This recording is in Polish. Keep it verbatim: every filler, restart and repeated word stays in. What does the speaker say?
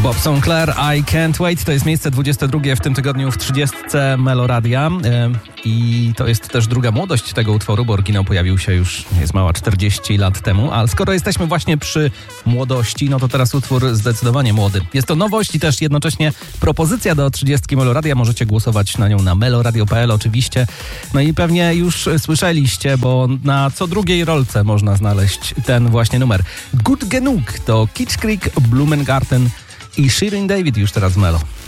Bob Sinclair, I Can't Wait. To jest miejsce dwudzieste drugie w tym tygodniu w trzydziestce Meloradia. I to jest też druga młodość tego utworu, bo oryginał pojawił się już, jest mała, czterdzieści lat temu. Ale skoro jesteśmy właśnie przy młodości, no to teraz utwór zdecydowanie młody. Jest to nowość i też jednocześnie propozycja do trzydziestki Meloradia. Możecie głosować na nią na meloradio kropka p l oczywiście. No i pewnie już słyszeliście, bo na co drugiej rolce można znaleźć ten właśnie numer. Gut Genug to Kitsch Creek, Blumengarten i Shirin David już teraz w Melo.